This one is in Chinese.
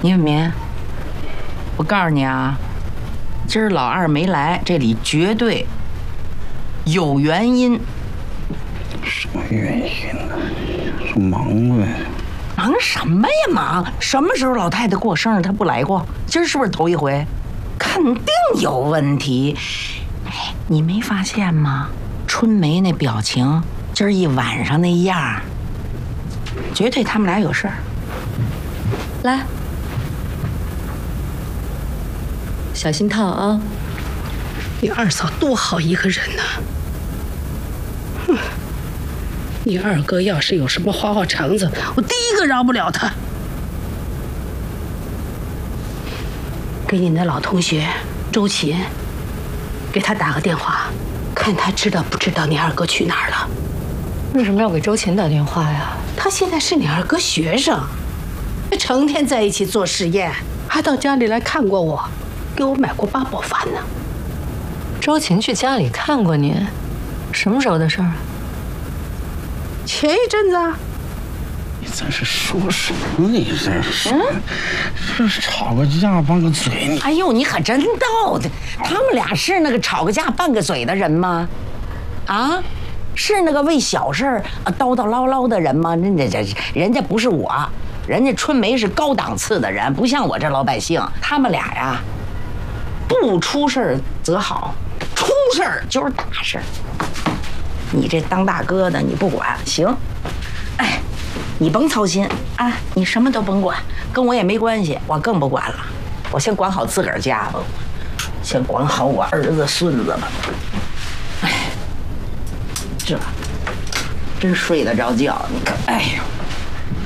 倪文民，我告诉你啊，今儿老二没来，这里绝对有原因。 什么原因呢？是忙呗。 忙什么呀忙？什么时候老太太过生日他不来过？今儿是不是头一回？肯定有问题。哎，你没发现吗？春梅那表情，今儿一晚上那样，绝对他们俩有事儿。 来，小心烫啊！ 你二嫂多好一个人呐！哼，你二哥要是有什么花花肠子，我第一个饶不了他。给你那老同学周琴，给他打个电话，看他知道不知道你二哥去哪儿了。 为什么要给周琴打电话呀？ 他现在是你二哥学生，成天在一起做实验，还到家里来看过我，给我买过八宝饭呢。 周琴去家里看过您，什么时候的事儿啊？ 前一阵子啊。 你这是说什么？你这是，是吵个架拌个嘴你。 哎呦，你可真逗的！他们俩是那个吵个架拌个嘴的人吗？啊，是那个为小事叨叨唠唠的人吗？人家不是我，人家春梅是高档次的人，不像我这老百姓。他们俩呀，不出事儿则好，出事儿就是大事儿。你这当大哥的你不管行？哎。你甭操心啊，你什么都甭管，跟我也没关系，我更不管了。我先管好自个儿家吧，先管好我儿子孙子吧。哎，这真睡得着觉，你看，哎呦。